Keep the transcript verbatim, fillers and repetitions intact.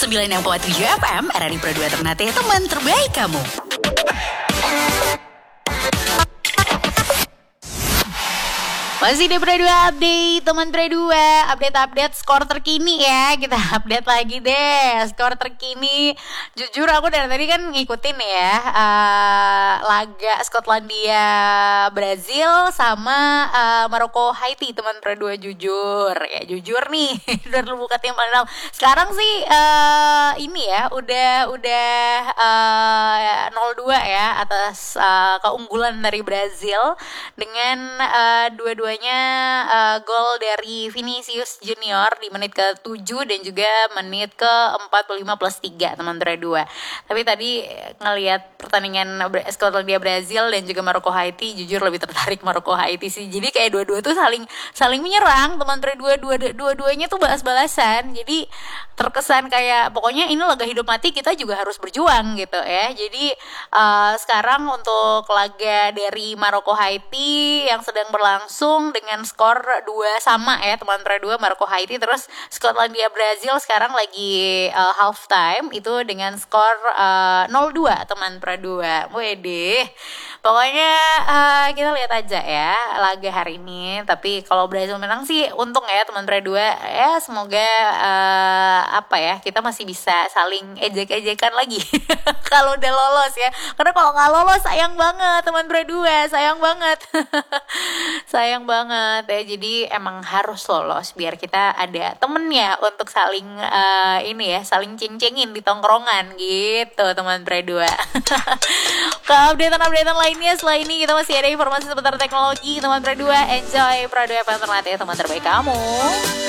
sembilan enam koma tujuh F M, R R I Pro dua Ternate, teman terbaik kamu. Masih di Pro dua Update, teman Pro dua, update-update skor terkini ya. Kita update lagi deh, skor terkini. Jujur aku dari tadi kan ngikutin ya uh, laga Skotlandia Brazil sama uh, Maroko Haiti, teman Pro dua. Jujur ya, jujur nih udah buka tim paling dalam. Sekarang sih uh, ini ya udah udah uh, nol dua ya atas uh, keunggulan dari Brazil dengan uh, dua-dua Uh, gol dari Vinicius Junior di menit ke tujuh dan juga menit ke empat puluh lima plus tiga, teman dua. Tapi tadi ngelihat pertandingan Skotlandia Brazil dan juga Maroko Haiti, jujur lebih tertarik Maroko Haiti sih. Jadi kayak dua-dua tuh saling saling menyerang, teman dua, dua dua-duanya tuh balas-balasan. Jadi terkesan kayak pokoknya ini laga hidup mati, kita juga harus berjuang gitu ya. Jadi uh, sekarang untuk laga dari Maroko Haiti yang sedang berlangsung dengan skor dua sama ya, teman dua Maroko Haiti. Terus Skotlandia Brazil sekarang lagi uh, half time itu dengan skor uh, nol dua, teman dua. Wede. Pokoknya uh, kita lihat aja ya laga hari ini. Tapi kalau Brazil menang sih untung ya, teman dua. Ya semoga uh, apa ya, kita masih bisa saling ejek-ejekan lagi kalau udah lolos ya. Karena kalau nggak lolos sayang banget, teman dua, sayang banget. sayang banget ya. Jadi emang harus lolos biar kita ada temennya untuk saling uh, ini ya, saling ceng-cengin di tongkrongan gitu, teman dua. Ke updatean-updatean lainnya setelah ini kita masih ada informasi seputar teknologi, teman dua. Enjoy Pro dua Ternate, teman terbaik kamu.